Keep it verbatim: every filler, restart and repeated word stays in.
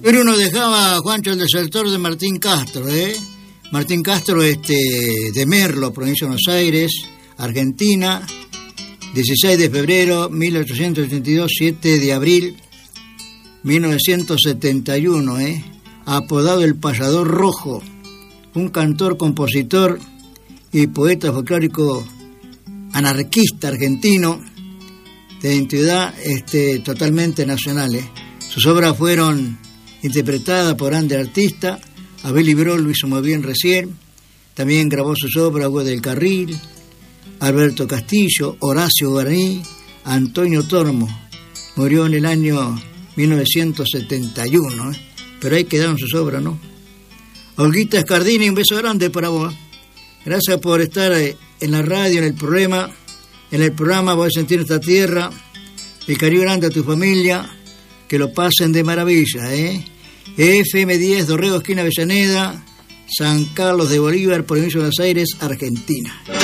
Pero uno dejaba, Juancho, el desertor de Martín Castro, ¿eh? Martín Castro, este, de Merlo, provincia de Buenos Aires, Argentina, dieciséis de febrero mil ochocientos ochenta y dos, siete de abril mil novecientos setenta y uno, ¿eh? Apodado el Payador Rojo, un cantor, compositor y poeta folclórico anarquista argentino de identidad este, totalmente nacional, ¿eh? Sus obras fueron interpretadas por Ander Artista, Abel Ibrol lo hizo muy bien recién, también grabó sus obras Agua del Carril, Alberto Castillo, Horacio Guaraní, Antonio Tormo, murió en el año mil novecientos setenta y uno, ¿eh? Pero ahí quedaron sus obras, ¿no? Olguita Scardini, un beso grande para vos. Gracias por estar en la radio, en el programa, en el programa Voy a sentir esta tierra, el cariño grande a tu familia, que lo pasen de maravilla, ¿eh? F M diez, Dorrego, esquina Avellaneda, San Carlos de Bolívar, provincia de Buenos Aires, Argentina.